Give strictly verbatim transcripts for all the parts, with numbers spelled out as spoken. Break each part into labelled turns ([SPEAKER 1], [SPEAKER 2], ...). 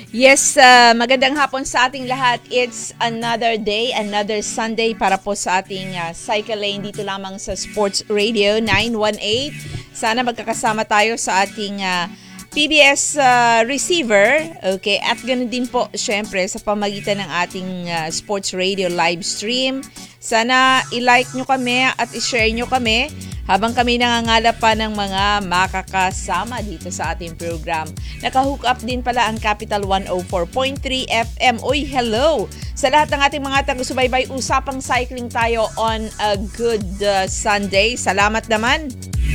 [SPEAKER 1] Yes, uh, magandang hapon sa ating lahat. It's another day, another Sunday para po sa ating uh, Cycle Lane dito lamang sa Sports Radio nine one eight. Sana magkakasama tayo sa ating uh, P B S uh, receiver. Okay, at ganoon din po syempre sa pamagitan ng ating uh, Sports Radio live stream. Sana i-like nyo kami at i-share nyo kami habang kami nangangalap pa ng mga makakasama dito sa ating program. Naka-hook up din pala ang Capital one oh four point three F M. Uy, hello! Sa lahat ng ating mga taga-subaybay, usapang cycling tayo on a good uh, Sunday. Salamat naman!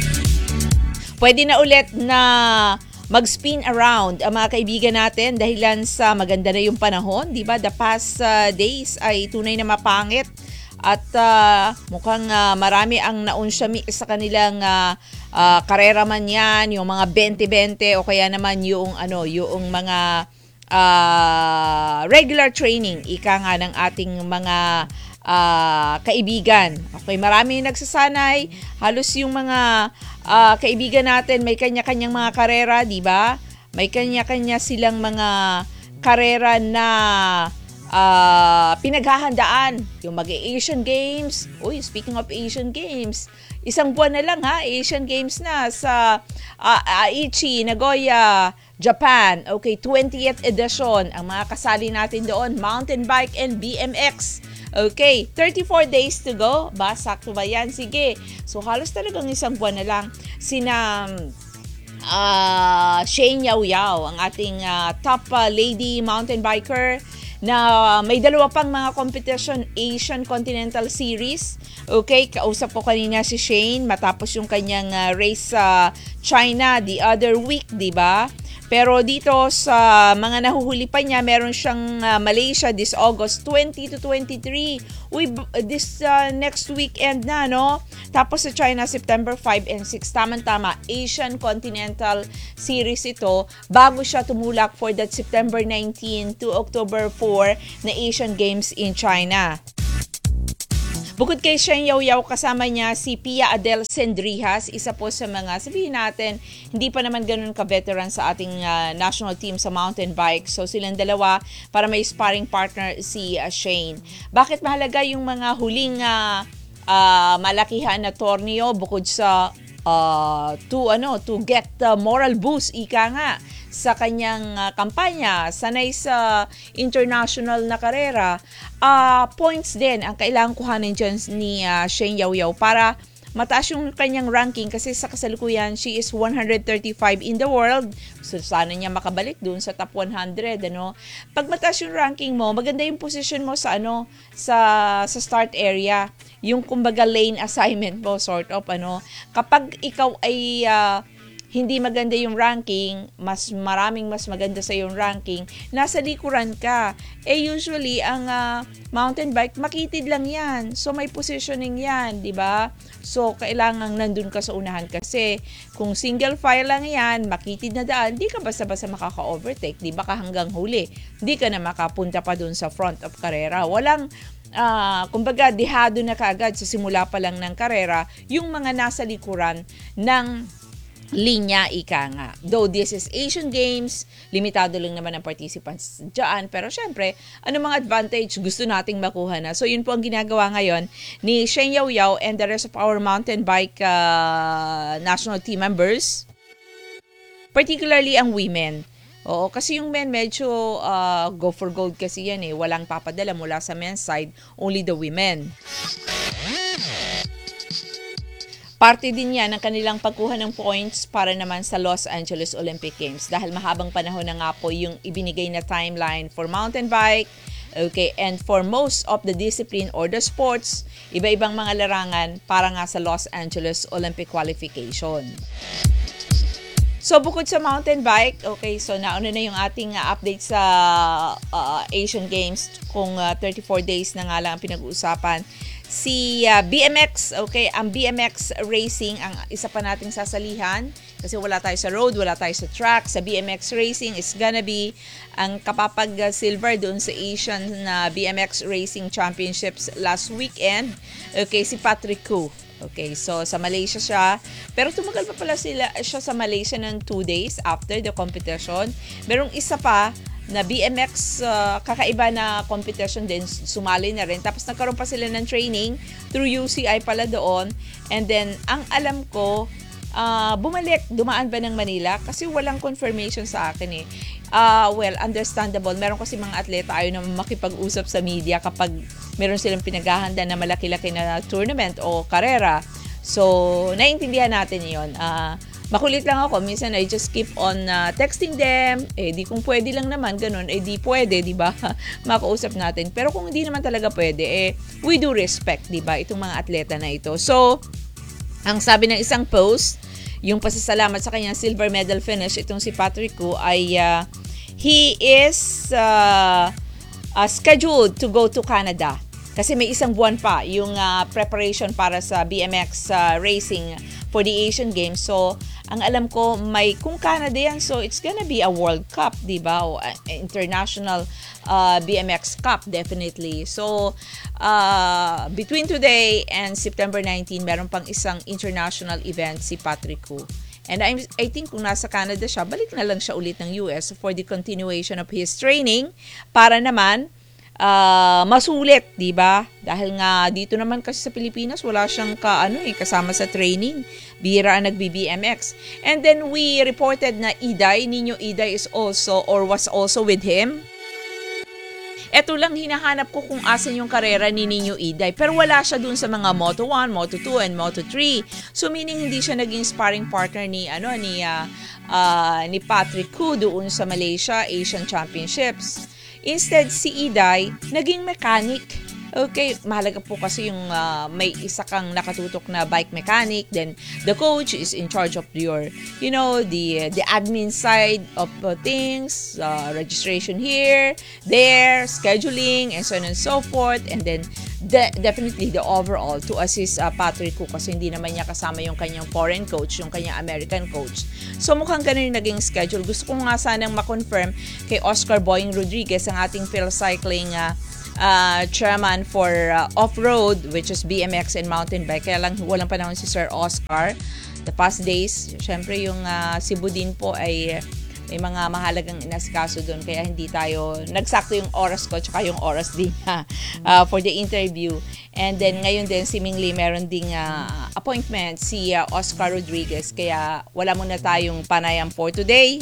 [SPEAKER 1] Pwede na ulit na mag-spin around ang mga kaibigan natin dahilan sa maganda na yung panahon. Diba? The past uh, days ay tunay na mapangit. At uh, mukhang uh, marami ang naunsyami sa kanilang uh, uh, karera man yan, yung mga twenty twenty o kaya naman yung, ano, yung mga uh, regular training, ika nga ng ating mga uh, kaibigan. Okay, marami nagsasanay, halos yung mga uh, kaibigan natin may kanya-kanyang mga karera, di ba? May kanya-kanya silang mga karera na Uh, pinaghahandaan yung mag-Asian Games. Uy, speaking of Asian Games, isang buwan na lang ha, Asian Games na sa uh, Aichi, Nagoya, Japan. Okay, twentieth edition. Ang mga kasali natin doon, mountain bike and B M X. Okay, thirty-four days to go. Ba, sakto ba yan? Sige. So, halos talagang isang buwan na lang. Sina uh, Shane Yao Yao, ang ating uh, top uh, lady mountain biker, na may dalawa pang mga competition, Asian Continental Series. Okay, kausap ko kanina si Shane matapos yung kanyang uh, race sa uh, China the other week, di ba? Pero dito sa mga nahuhuli pa niya, meron siyang uh, Malaysia this August twenty to twenty-three. Uy, this uh, next weekend na, no? Tapos sa China, September five and six. Tama-tama, Asian Continental Series ito. Bago siya tumulak for that September nineteenth to October fourth na Asian Games in China. Bukod kay Shane Yao Yao, kasama niya si Pia Adel Sendrijas, isa po sa mga, sabihin natin, hindi pa naman ganun ka-veteran sa ating uh, national team sa mountain bike. So silang dalawa para may sparring partner si uh, Shane. Bakit mahalaga yung mga huling uh, uh, malakihan na torneo bukod sa uh, to, ano, to get the moral boost, ika nga, sa kanyang uh, kampanya, sanay sa international na karera, uh, points din ang kailangan kuhanin dyan ni uh, Shane Yao Yao para mataas yung kanyang ranking kasi sa kasalukuyan, she is one hundred thirty-five in the world. So, sana niya makabalik dun sa top one hundred, ano. Pag mataas yung ranking mo, maganda yung position mo sa, ano, sa, sa start area. Yung, kumbaga, lane assignment mo, sort of, ano. Kapag ikaw ay uh, hindi maganda yung ranking, mas maraming mas maganda sa yung ranking, nasa likuran ka. Eh usually, ang uh, mountain bike, makitid lang yan. So may positioning yan, di ba? So kailangan nandun ka sa unahan kasi kung single file lang yan, makitid na daan, di ka basta-basta makaka-overtake, di ba ka hanggang huli. Di ka na makapunta pa dun sa front of karera. Walang Uh, kumbaga, dihado na kaagad sa simula pa lang ng karera yung mga nasa likuran ng linya, ika nga. Though this is Asian Games, limitado lang naman ang participants dyan. Pero syempre, ano mga advantage gusto nating makuha na? So yun po ang ginagawa ngayon ni Shane Yao Yao and the rest of our mountain bike uh, national team members. Particularly ang women. Oo, kasi yung men medyo uh, go for gold kasi yan eh. Walang papadala mula sa men's side, only the women. Parte din yan ng kanilang pagkuha ng points para naman sa Los Angeles Olympic Games dahil mahabang panahon na nga po yung ibinigay na timeline for mountain bike, okay, and for most of the discipline or the sports, iba-ibang mga larangan para nga sa Los Angeles Olympic qualification. So, bukod sa mountain bike, okay, so nauna na yung ating uh, update sa uh, Asian Games kung uh, thirty-four days na nga lang ang pinag-uusapan. Si uh, B M X, okay, ang B M X racing, ang isa pa nating sasalihan kasi wala tayo sa road, wala tayo sa track. Sa B M X racing is gonna be ang kapapag uh, silver doon sa Asian na uh, B M X Racing Championships last weekend. Okay, si Patrick Koo. Okay, so sa Malaysia siya. Pero tumagal pa pala sila, siya sa Malaysia ng two days after the competition. Merong isa pa na B M X uh, kakaiba na competition din, sumali na rin. Tapos nagkaroon pa sila ng training through U C I pala doon. And then, ang alam ko, uh, bumalik, dumaan ba ng Manila? Kasi walang confirmation sa akin eh. Uh, well, understandable. Meron kasi mga atleta ayaw naman makipag-usap sa media kapag meron silang pinaghahanda na malaki-laki na tournament o karera. So, naiintindihan natin yun. Uh, Makulit lang ako. Minsan, I just keep on uh, texting them. Eh, di kung pwede lang naman, ganun. Eh, di pwede, di ba? Makausap natin. Pero kung hindi naman talaga pwede, eh, we do respect, di ba? Itong mga atleta na ito. So, ang sabi ng isang post, yung pasasalamat sa kanyang silver medal finish, itong si Patrick Koo, ay uh, he is uh, uh, scheduled to go to Canada. Kasi may isang buwan pa yung uh, preparation para sa B M X uh, racing for the Asian Games. So, ang alam ko, may kung Canada yan, so it's gonna be a World Cup, di ba? O uh, International uh, B M X Cup, definitely. So, uh, between today and September nineteenth, meron pang isang international event si Patrick Koo. And I, I think kung nasa Canada siya, balik na lang siya ulit ng U S for the continuation of his training para naman Uh, masulit, di ba? Dahil nga dito naman kasi sa Pilipinas wala siyang ka, ano, eh, kasama sa training. Bihira ang nag-B B M X. And then we reported na Iday, Nino Iday is also or was also with him. Eto lang hinahanap ko kung asan yung karera ni Nino Iday. Pero wala siya dun sa mga Moto one, Moto two, and Moto three. So meaning hindi siya naging sparring partner ni ano ni uh, uh, ni Patrick Koo doon sa Malaysia Asian Championships. Instead, si Iday, naging mechanic. Okay, mahalaga po kasi yung uh, may isa kang nakatutok na bike mechanic, then the coach is in charge of your, you know, the the admin side of uh, things, uh, registration here, there, scheduling, and so on and so forth, and then de- definitely the overall to assist uh, Patrick Koo kasi hindi naman niya kasama yung kanyang foreign coach, yung kanyang American coach. So mukhang ganun yung naging schedule. Gusto ko nga sanang ma-confirm kay Oscar Boying Rodriguez, ang ating Phil Cycling uh, uh, chairman for uh, off-road, which is B M X and mountain bike. Kaya lang walang panahon si Sir Oscar. The past days, syempre yung uh, Cebu din po ay may mga mahalagang inasikaso doon. Kaya hindi tayo, nagsakto yung oras ko tsaka yung oras din uh, uh, for the interview. And then ngayon din, seemingly meron ding uh, appointment si uh, Oscar Rodriguez. Kaya wala muna tayong panayam for today.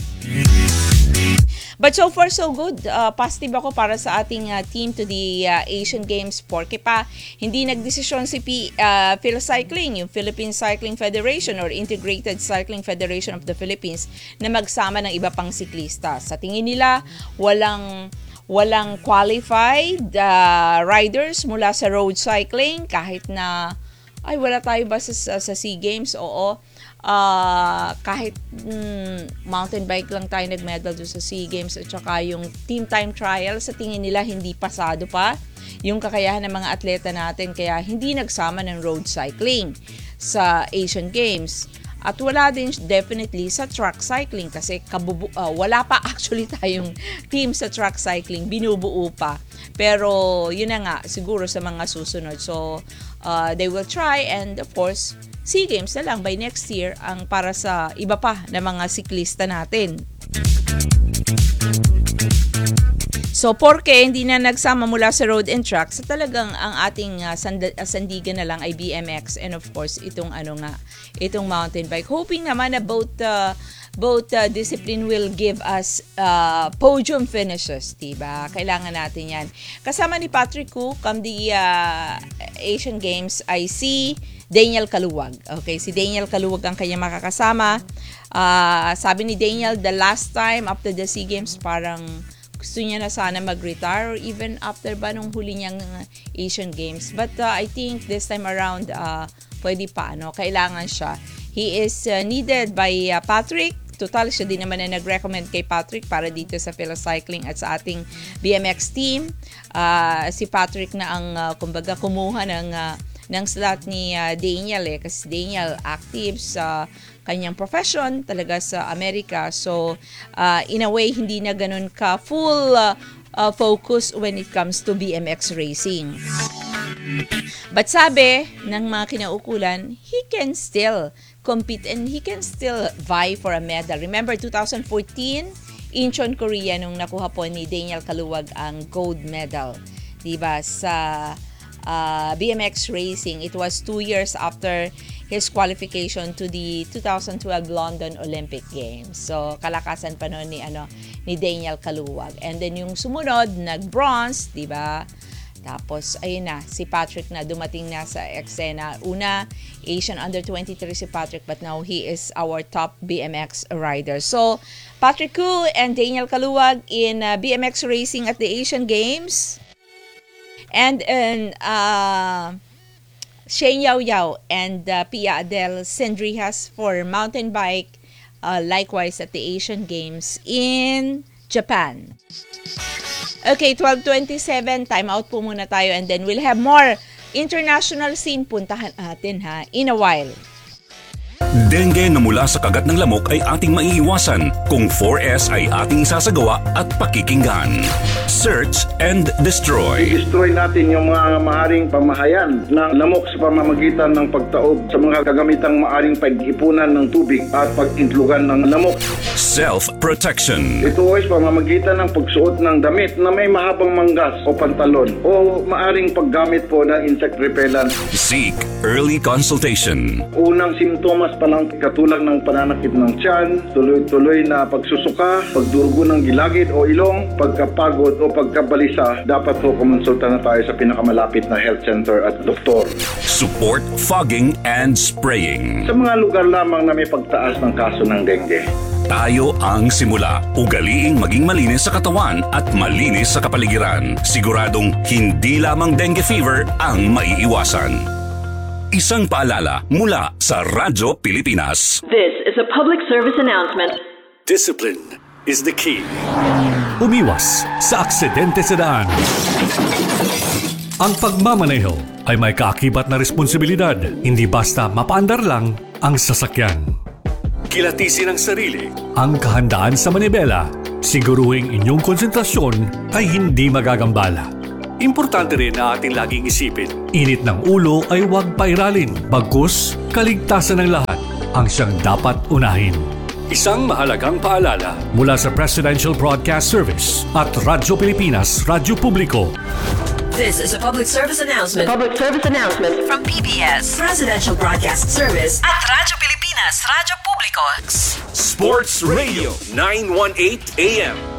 [SPEAKER 1] But so far, so good. Uh, positive ako para sa ating uh, team to the uh, Asian Games. Porque pa, hindi nagdesisyon si P, uh, Phil Cycling, yung Philippine Cycling Federation or Integrated Cycling Federation of the Philippines, na magsama ng iba pang siklista. Sa tingin nila, walang walang qualified uh, riders mula sa road cycling. Kahit na, ay wala tayo ba sa, sa, sa SEA Games? Oo. Uh, kahit mm, mountain bike lang tayo nag-medal doon sa SEA Games at saka yung team time trial, sa tingin nila hindi pasado pa yung kakayahan ng mga atleta natin, kaya hindi nagsama ng road cycling sa Asian Games. At wala din definitely sa track cycling kasi kabubu- uh, wala pa actually tayong team sa track cycling, binubuo pa. Pero yun na nga, siguro sa mga susunod. So, uh, they will try, and of course, SEA Games na lang by next year ang para sa iba pa na mga siklista natin. So, porke hindi na nagsama mula sa road and track, sa talagang ang ating uh, sand- uh, sandigan na lang ay B M X and of course itong ano nga, itong mountain bike. Hoping naman na both uh, both uh, discipline will give us uh, podium finishes, diba? Kailangan natin yan. Kasama ni Patrick Koo come the uh, Asian Games ay si Daniel Kaluwag. Okay, si Daniel Kaluwag ang kanyang makakasama. Uh, sabi ni Daniel, the last time after the SEA Games, parang gusto niya na sana mag-retire or even after ba nung huli niyang Asian Games. But uh, I think this time around, uh, pwede pa, ano, kailangan siya. He is uh, needed by uh, Patrick. Total, siya din naman na nag-recommend kay Patrick para dito sa Phil Cycling at sa ating B M X team. Uh, si Patrick na ang, uh, kumbaga, kumuha ng, uh, ng slot ni uh, Daniel eh. Kasi Daniel active sa kanyang profession talaga sa Amerika. So, uh, in a way, hindi na ganun ka full uh, uh, focus when it comes to B M X racing. But sabi ng mga kinaukulan, he can still compete and he can still vie for a medal. Remember, twenty fourteen, Incheon, Korea nung nakuha po ni Daniel Kaluwag ang gold medal, 'di ba, sa uh, B M X racing. It was two years after his qualification to the two thousand twelve London Olympic Games. So kalakasan pa noon ni ano ni Daniel Kaluwag. And then yung sumunod, nag-bronze, 'di ba? Tapos, ayun na, si Patrick na dumating na sa eksena. Una, Asian under twenty-three si Patrick, but now he is our top B M X rider. So, Patrick Koo and Daniel Kaluwag in uh, B M X racing at the Asian Games. And in uh, Shane Yao Yao and uh, Pia Adele Sendrijas for mountain bike, uh, likewise at the Asian Games in Japan. Okay, twelve twenty-seven, time out po muna tayo and then we'll have more international scene. Puntahan natin ha, in a while.
[SPEAKER 2] Dengue na mula sa kagat ng lamok ay ating maiiwasan kung four S ay ating sasagawa at pakikinggan. Search and destroy.
[SPEAKER 3] I-destroy natin yung mga maaring pamahayan ng lamok sa pamamagitan ng pagtaob sa mga kagamitang maaring pag-ipunan ng tubig at pag-intlugan ng lamok.
[SPEAKER 2] Self-protection.
[SPEAKER 3] Ito ay sa pamamagitan ng pagsuot ng damit na may mahabang manggas o pantalon o maaring paggamit po ng insect repellent.
[SPEAKER 2] Seek early consultation.
[SPEAKER 3] Unang simptomas pa lang katulad ng pananakit ng tiyan, tuloy-tuloy na pagsusuka, pagdurugo ng gilagid o ilong, pagkapagod o pagkabalisa, dapat po kumonsulta na tayo sa pinakamalapit na health center at doktor.
[SPEAKER 2] Support fogging and spraying.
[SPEAKER 3] Sa mga lugar lamang na may pagtaas ng kaso ng dengue.
[SPEAKER 2] Tayo ang simula. Ugaliing maging malinis sa katawan at malinis sa kapaligiran. Siguradong hindi lamang dengue fever ang maiiwasan. Isang paalala mula sa Radyo Pilipinas.
[SPEAKER 4] This is a public service announcement.
[SPEAKER 5] Discipline is the key. Umiwas sa aksidente sa daan. Ang pagmamaneho ay may kaakibat na responsibilidad. Hindi basta mapaandar lang ang sasakyan. Kilatisin ang sarili. Ang kahandaan sa manibela. Siguruhing inyong konsentrasyon ay hindi magagambala. Importante rin na ating laging isipin. Init ng ulo ay huwag pairalin. Bagkus, kaligtasan ng lahat ang siyang dapat unahin. Isang mahalagang paalala mula sa Presidential Broadcast Service at Radyo Pilipinas, Radyo Publiko.
[SPEAKER 4] This is a public service announcement.
[SPEAKER 6] Public service announcement
[SPEAKER 4] From P B S, Presidential Broadcast Service at Radyo Pilipinas, Radyo Publiko.
[SPEAKER 5] Sports Radio nine eighteen A M